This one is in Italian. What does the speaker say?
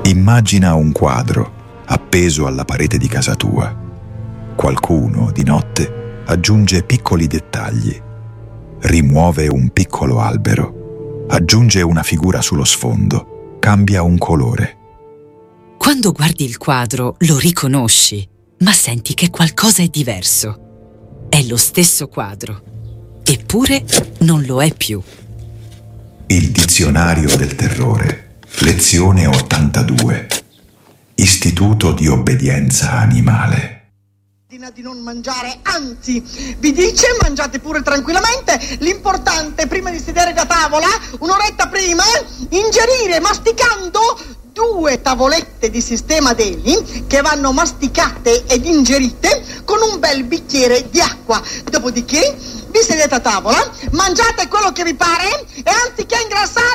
Immagina un quadro appeso alla parete di casa tua. Qualcuno, di notte, aggiunge piccoli dettagli. Rimuove un piccolo albero. Aggiunge una figura sullo sfondo. Cambia un colore. Quando guardi il quadro lo riconosci, ma senti che qualcosa è diverso. È lo stesso quadro, eppure non lo è più. Il dizionario del terrore. Lezione 82. Istituto di obbedienza animale. Di non mangiare, anzi, vi dice mangiate pure tranquillamente, l'importante prima di sedere da tavola, un'oretta prima, ingerire masticando 2 tavolette di sistema Deli che vanno masticate ed ingerite con un bel bicchiere di acqua. Dopodiché vi sedete a tavola, mangiate quello che vi pare e anziché ingrassare